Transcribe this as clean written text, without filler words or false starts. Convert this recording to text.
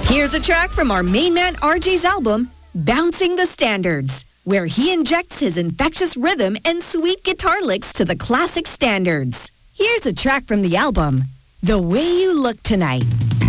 Here's a track from our main man RJ's album, Bouncing the Standards, where he injects his infectious rhythm and sweet guitar licks to the classic standards. Here's a track from the album, The Way You Look Tonight.